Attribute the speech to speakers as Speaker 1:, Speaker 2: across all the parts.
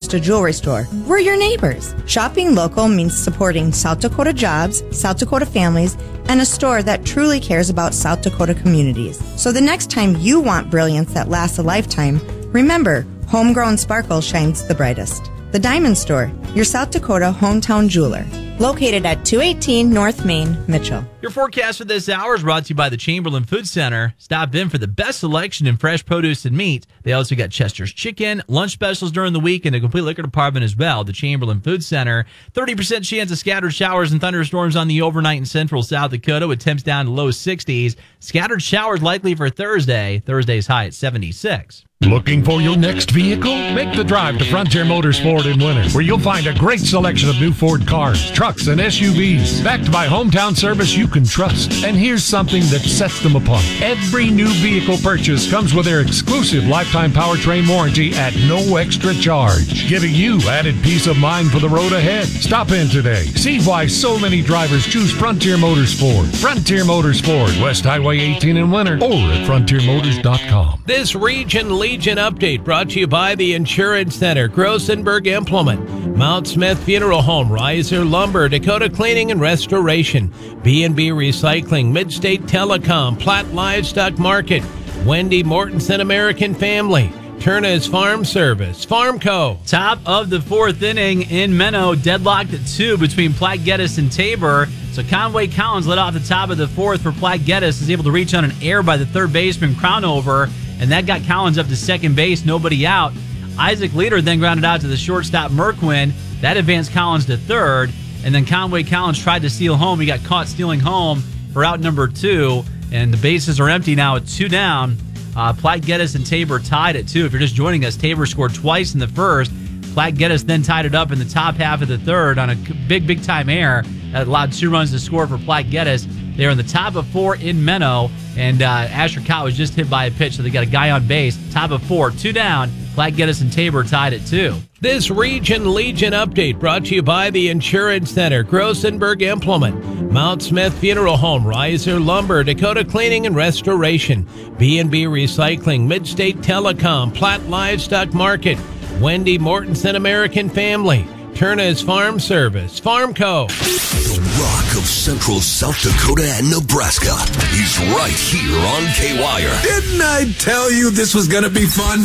Speaker 1: just a jewelry store. We're your neighbors. Shopping local means supporting South Dakota jobs, South Dakota families, and a store that truly cares about South Dakota communities. So the next time you want brilliance that lasts a lifetime, remember, homegrown sparkle shines the brightest. The Diamond Store, your South Dakota hometown jeweler. Located at 218 North Main, Mitchell.
Speaker 2: Your forecast for this hour is brought to you by the Chamberlain Food Center. Stop in for the best selection in fresh produce and meat. They also got Chester's Chicken, lunch specials during the week, and a complete liquor department as well. The Chamberlain Food Center. 30% chance of scattered showers and thunderstorms on the overnight in central South Dakota with temps down to low 60s. Scattered showers likely for Thursday. Thursday's high at 76.
Speaker 3: Looking for your next vehicle? Make the drive to Frontier Motorsport in Winter, where you'll find a great selection of new Ford cars, trucks, and SUVs, backed by hometown service you can trust. And here's something that sets them apart. Every new vehicle purchase comes with their exclusive lifetime powertrain warranty at no extra charge, giving you added peace of mind for the road ahead. Stop in today. See why so many drivers choose Frontier Motorsport. Frontier Motorsport, West Highway 18 in Winter, or at frontiermotors.com.
Speaker 4: This Legion update brought to you by the Insurance Center, Grossenberg Implement, Mount Smith Funeral Home, Riser Lumber, Dakota Cleaning and Restoration, B&B Recycling, Midstate Telecom, Platt Livestock Market, Wendy Mortensen American Family, Turner's Farm Service, Farmco.
Speaker 2: Top of the fourth inning in Menno, deadlocked at 2 between Platte Geddes and Tabor. So Conway Collins led off the top of the fourth for Platte Geddes, is able to reach on an error by the third baseman Crownover, and that got Collins up to second base, nobody out. Isaac Leader then grounded out to the shortstop Merquin. That advanced Collins to third, and then Conway Collins tried to steal home. He got caught stealing home for out number 2, and the bases are empty now at 2 down. Platte Geddes and Tabor tied at 2. If you're just joining us, Tabor scored twice in the first. Platte Geddes then tied it up in the top half of the third on a big time error that allowed 2 runs to score for Platte Geddes. They're in the top of 4 in Menno, and Asher Cott was just hit by a pitch, so they got a guy on base. Top of 4, 2 down. Platte Geddes and Tabor tied at 2.
Speaker 4: This Legion update brought to you by the Insurance Center, Grossenberg Implement, Mount Smith Funeral Home, Riser Lumber, Dakota Cleaning and Restoration, B&B Recycling, Midstate Telecom, Platt Livestock Market, Wendy Mortensen American Family, Turner's Farm Service, Farmco.
Speaker 5: The rock of central South Dakota and Nebraska. He's right here on K-Wire.
Speaker 6: Didn't I tell you this was going to be fun?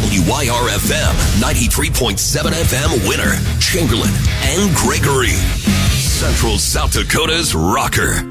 Speaker 5: KWYR-FM, 93.7 FM Winter, Chamberlain, and Gregory. Central South Dakota's rocker.